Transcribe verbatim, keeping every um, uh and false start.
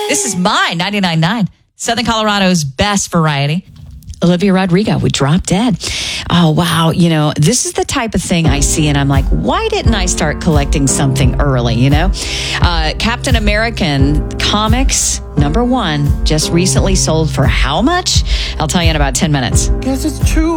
This is my ninety-nine point nine, Southern Colorado's best variety. Olivia Rodrigo with Drop Dead. Oh, wow. You know, this is the type of thing I see, and I'm like, why didn't I start collecting something early, you know? Uh, Captain American comics, number one, just recently sold for how much? I'll tell you in about ten minutes. Guess it's true.